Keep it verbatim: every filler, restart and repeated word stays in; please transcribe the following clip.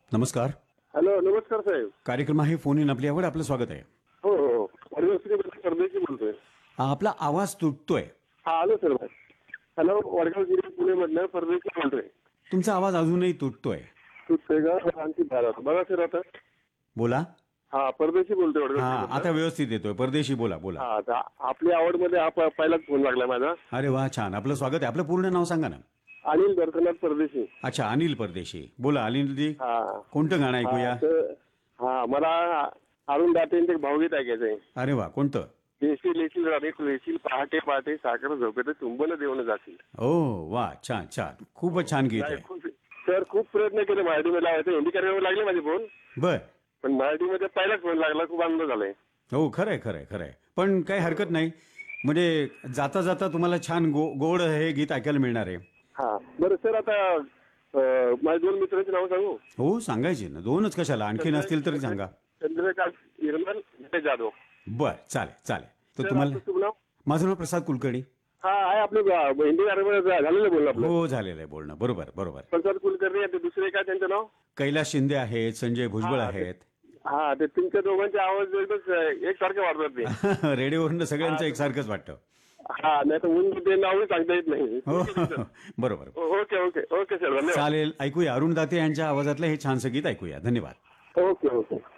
नमस्कार. हॅलो, नमस्कार साहेब. कार्यक्रम आहे फोन इन आपली आवड. आपलं स्वागत आहे. हो हो हो. वडगाव परदेशी बोलतोय. हा, आपला आवाज तुटतोय. हा, आलो सर. हॅलो, वडगाव जिल्हा पुणे मधलं परदेशी बोलतोय. तुमचा आवाज अजूनही तुटतोय. तुटतोय का? आणखी भारत बघा सर आता. बोला. हा, परदेशी बोलतोय हा, वडगाव. आता व्यवस्थित येतोय. परदेशी बोला बोला. हा, आता आपली आवड मध्ये हा प- पहिलाच फोन लागला माझा. अरे वा, छान. आपलं स्वागत आहे. आपलं पूर्ण नाव सांगा ना. अनिल दर्शनाथ परदेशी. अच्छा, अनिल परदेशी. बोला अनिलजी. हा कोणतं गाणं ऐकूया? हा, तर- हा, मला अरुण दातेंचे एक भावगीत ऐकायचंय. अरे वा, कोणतं? देशील येशील राणे येशील पहाटे पहाटे साखर झोपेत तुंबन देऊन जातील. ओ वा, छान छान. खूपच छान गीत आहे. खूप- सर खूप प्रयत्न केले मराठीमध्ये लावायचे. हिंदी कार्यक्रम लागले माझे फोन, बर. पण मराठीमध्ये पहिलाच फोन लागला. खूप आनंद झालाय. हो, खरंय खरंय खरंय. पण काही हरकत नाही. म्हणजे जाता जाता तुम्हाला छान गो गोड हे गीत ऐकायला मिळणार आहे. हा, बरं सर, आता अं, माझ्या दोन मित्रांची नाव सांगू? हो, सांगायची ना. दोनच कशाला, आणखी नसतील तरी सांगा. चंद्रकांत निर्मल जाधव. बर, चालेल चालेल. तर सर, तुम्हाला आपलं शुभ नाव? माझं नाव प्रसाद कुलकर्णी. हा आहे. आपलं ग- हिंदी कार्यक्रम झालेलं बोललं आपलं. हो, झालेलं आहे बोलणं. बरोबर बरोबर. प्रसाद कुलकर्णी आणि ते दुसरे काय त्यांचं नाव? कैलास शिंदे आहेत, संजय भुजबळ हा, ते- आहेत. हा, ते तुमच्या दोघांचे आवाज एकदम एकसारखे वाटतात ते. रेडिओवरून सगळ्यांचं एकसारखंच वाटतं. हा, नाही तर उंच ते नावही सांगता येत नाही. हो, बरोबर. ओके ओके ओके सर, धन्यवाद. चालेल, ऐकूया. अरुण दाते यांच्या आवाजातलं हे छानसं गीत ऐकूया. धन्यवाद. Okay okay.